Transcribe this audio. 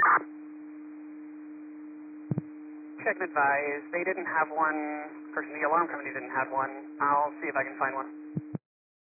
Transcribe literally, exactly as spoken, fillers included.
Check and advise. They didn't have one. Person, the alarm company didn't have one. I'll see if I can find one.